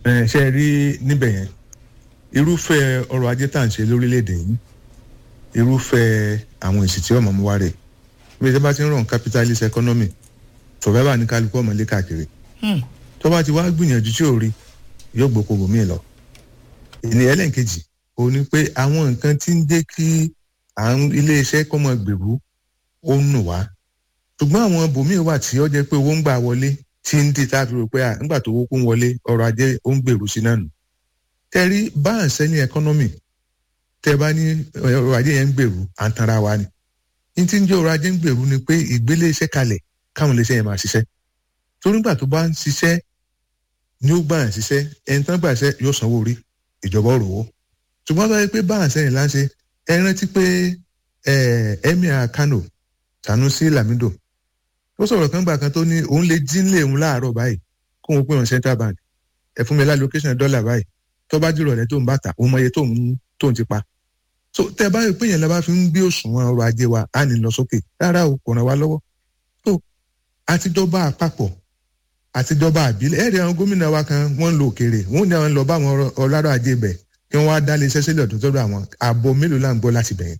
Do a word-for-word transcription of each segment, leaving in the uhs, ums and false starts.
ẹ ṣe rí níbẹ̀ yẹn irúfẹ́ ọrọ̀ ajé tá à ń ṣe lórílẹ̀‐èdè yìí irúfẹ́ àwọn èsì tí ọmọ mu wá rẹ̀ bí ẹ bá ti ń ràn capitalist economy survival ní kálukú ọmọlé káàkiri tó bá ti wá gbìyànjú tí ò rí yóò gbókòwò míì lọ. ènìyàn ẹlẹ́ǹkejì ò ní pé àwọn nǹkan tí ń jẹ́ kí àwọn iléeṣẹ́ kọ́ mọ gbèrú ó ń nù wá ṣùgbọ́n àwọn bòmíì wà tí ó jẹ́ pé owó ń gbà wọlé tí ń dì táàbí rò pé à nígbà tó owó kún wọlé ọrọ̀ ajé ó ń gbèrú sí náà nù. tẹ́rí báǹsẹ̀ ní economy tẹ́ bá ní ọrọ̀ ajé yẹn ń gbèrú à ń tanra wa ni. ní tí ń jẹ́ ọrọ̀ ajé ń gbèrú ni pé ìgbélé iṣẹ́ kalẹ̀ káwọn iléeṣẹ́ yẹn máa ṣiṣẹ́. torí nígbà tó bá ń ṣiṣẹ́ ni ó gbà ń ṣiṣẹ́ ẹni tán gbà ṣẹ́ yóò sanwó orí ìjọba ò rówó. ṣùgbọ́n tó yẹ pé báǹsẹ̀ yẹn láṣẹ ẹ rántí pé Emir Kano Sanusi Lamido ó sọ̀rọ̀ kan gbà kan tó ní òun lè jí nílé òun láàárọ̀ báyìí kó òun pè wọn central bank ẹ fún mi lálókéṣàn dọ́là báyìí tó bá jùlọ rẹ tó ń bàtà òun mọye tóun tóun ti pa. so tẹ báyìí pé yẹn la bá fi ń gbé òṣùwọ̀n ọrọ̀ ajé wa á ní lọ sókè rárá o kò ràn wá lọ́wọ́. so àtijọba àpapọ̀ àtijọba àbílẹ̀ ẹ̀rí àwọn gómìnà wa kan wọ́n ń lo òkèèrè wọ́n ní àwọn lọ bá àwọn ọlọ́rọ̀ ajé bẹ̀ kí wọ́n wá dá lé iṣẹ́ sílẹ̀ ọ̀dún tọ́jú àwọn ààbò mélòó là ń gbọ́ láti bẹ̀yẹn.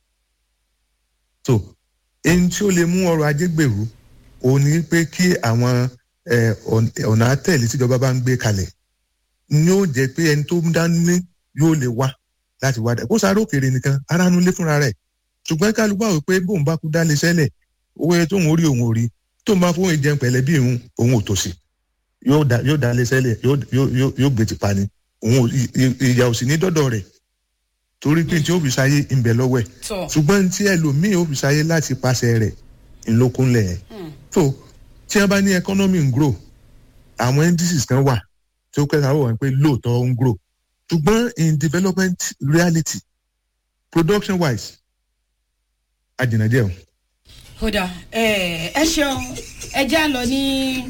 so èyí tí ó lè mú ọrọ̀ ajé gbèrú òun ni pé kí àwọn ọ̀nà àtẹ̀lé tíjọba bá ń gbé kalẹ̀ ni ó jẹ́ pé ẹni tó ń dání yóò lè wá láti wá dá kó sáré òkèèrè nìkan ara nu lé fúnra rẹ̀ ṣùgbọ́n kálukú àwọn pé bóun bá kú dá lé sẹ́lẹ̀ owó ẹ tóun orí òun ò rí tóun bá fóun ìjẹun pẹ̀lẹ́ bí òun òun ò tòṣì yóò dá lé sẹ́lẹ̀ yóò gbé tìpa ni òun ìyà òsì ní dọ́dọ̀ rẹ̀ torí pé tí ó fi sáyé ń bẹ lọ́wọ́ ẹ̀ ṣùgbọ́n tí ẹlòmíì ó fi sáyé láti pàṣẹ rẹ̀ ńlọkúnlẹ̀ ẹ̀. so tí wọ́n bá ní economy ń grow àwọn indices kan wà tí ó kẹ́kọ̀ọ́ wọ̀ pé lóòótọ́ ń grow ṣùgbọ́n in development reality production wise àjìnà jẹ́ o. kódà ẹ ṣeun ẹ já lọ ní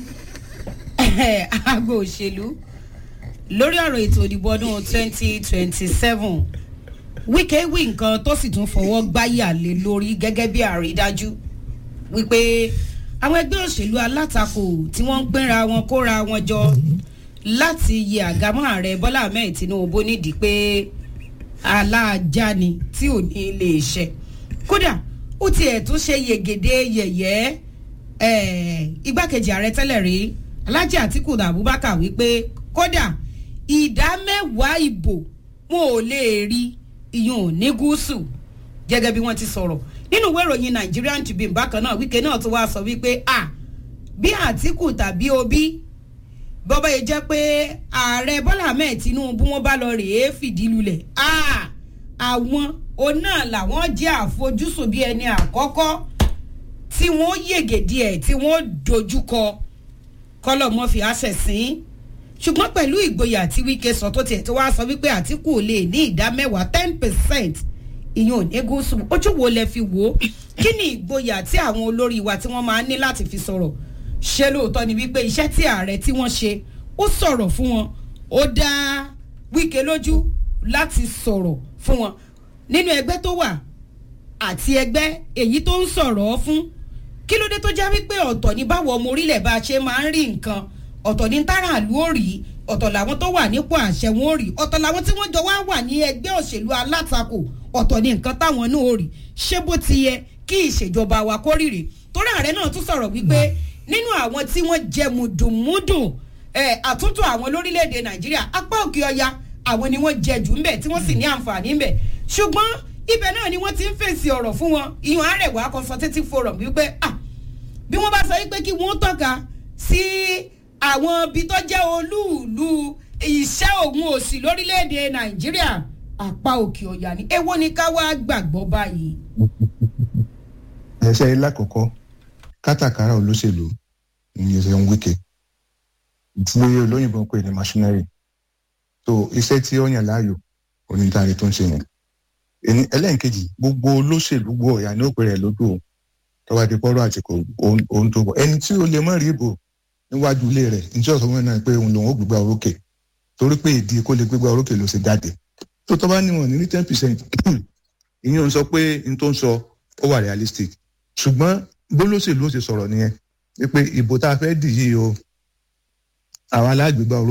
agbo òṣèlú lórí ọ̀rọ̀ ètò ìdìbò ọdún twenty twenty seven Wike wí nǹkan tó sì tún fọwọ́ gbáyà lé lórí gẹ́gẹ́ bí àrídájú wípé àwọn ẹgbẹ́ òṣèlú alátakò tí wọ́n ń gbéra wọn kóra wọn jọ láti yẹ àgámọ́ ààrẹ Bọ́lá Ahmed Tinubu nídìí pé aláàjá ni tí ò ní lè ṣe kódà ó tiẹ̀ tún ṣe yegede yẹ̀yẹ́ igbákejì ààrẹ tẹ́lẹ̀ rí Alhaji Atiku Abubakar wípé kódà ìdá mẹ́wàá ìbò wọn ò lè rí ìyún ní gúúsù gẹ́gẹ́ bí wọ́n ti sọ̀rọ̀ nínú ìwé ìròyìn Nigerian Tribune bákan náà Wike náà tó wá sọ wípé à bí Àtíkù tàbí Obi bọ́bá yìí jẹ́ pé ààrẹ Bọ́lá Ahmed Tinubu wọn bá lọ rèé fìdí lulẹ̀ à àwọn òun náà làwọn jẹ́ àfojúsùn bí ẹni àkọ́kọ́ tí wọ́n yègèdè ẹ̀ tí wọ́n dojúkọ kọ́lọ̀ mọ́ fi àṣẹ sí ṣùgbọ́n pẹ̀lú ìgboyà tí Wike sọ tó tiẹ̀ tó wá sọ wípé Àtíkù lè ní ìdá mẹ́wàá ten percent ìyẹn ò ní gúúsù ojú wo lẹ fi wò ó kí ni ìgboyà tí àwọn olórí wa tí wọ́n máa ń ní láti fi sọ̀rọ̀ ṣé lóòótọ́ ni wípé iṣẹ́ tí ààrẹ tí wọ́n ṣe ó sọ̀rọ̀ fún wọn ó dá Wike lójú láti sọ̀rọ̀ fún wọn nínú ẹgbẹ́ tó wà àti ẹgbẹ́ èyí tó ń sọ̀rọ̀ fún kí ló dé tó já wípé ọ̀tọ̀ ní báwo ọmọ orílẹ̀ bá ṣe máa ń rí nǹkan ọ̀tọ̀ ní táràlú ó rí ọ̀tọ̀ làwọn tó wà nípò àṣẹ wọn ó rí ọ̀tọ̀ làwọn tí wọ́n jọ wá wà ní ẹgbẹ́ òṣèlú alátakò ọ̀tọ̀ ní nǹkan táwọn náà ó rí ṣé bó ti yẹ kí ìṣèjọba wa kó rírì torí ààrẹ náà tún sọ̀rọ̀ wípé nínú àwọn tí wọ́n jẹ mùdùnmúdùn àtúntò àwọn lórílẹ̀‐èdè Nàìjíríà apá òkè ọya àwọn ni wọ́n jẹ jù ńbẹ̀ tí wọ́n sì ní àǹfààní ńbẹ̀ ṣùgbọ́n ibẹ̀ náà ni wọ́n ti ń fèsì ọ̀rọ̀ fún wọn ìyọ̀n Arewa Consultative Forum wípé ah bí wọ́n bá sọ wípé kí wọ́n tọ́ka sí àwọn ibi tó jẹ́ olúùlú iṣẹ́ òun òsì lórílẹ̀‐èdè Nàìjíríà apá òkè ọya ni èwo ni ká wá gbàgbọ́ báyìí. ẹsẹ̀ lákòókò kátàkárà olóṣèlú ní ẹsẹ̀ ń Wike tí olóyìnbó ń pè ní machinery so iṣẹ́ tí ó yàn láàyò onídàárí tó ń ṣe yẹn ẹlẹ́nkejì gbogbo olóṣèlú gbọ́ ọ̀yà ní òpè rẹ̀ lójú o tọ́wọ́ di pọ́rọ́ àti kò ohun tó bọ̀ ẹni tí ó lè mọ́ rí ìbò níwájú ilé rẹ̀ níjọ́ sọ wọn náà pé òun lòun ó gbégbá orókè torí pé ìdí kó lè gbégbá orókè ló ṣe jáde tó tọ́ bá níwọ̀n ní ten percent ìyẹn ń sọ pé n tó ń sọ ó wà realistic ṣùgbọ́n bólóṣèlú ó ṣe sọ̀rọ̀ nìyẹn pé ìbò tá a fẹ́ dì yìí o àwa alágbègbè